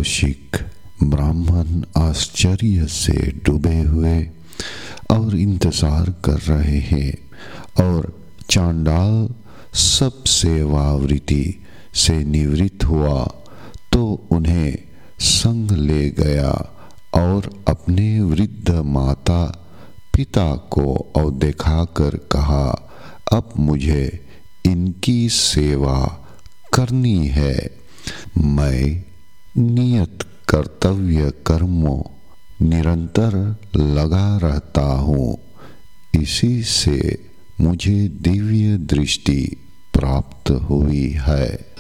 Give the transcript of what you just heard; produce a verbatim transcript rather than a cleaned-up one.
कौशिक ब्राह्मण आश्चर्य से डूबे हुए और इंतजार कर रहे हैं, और चांडाल सब सेवावृत्ति से निवृत्त हुआ तो उन्हें संग ले गया और अपने वृद्ध माता पिता को अवदेखाकर कहा, अब मुझे इनकी सेवा करनी है। मैं नियत कर्तव्य कर्मों निरंतर लगा रहता हूँ, इसी से मुझे दिव्य दृष्टि प्राप्त हुई है।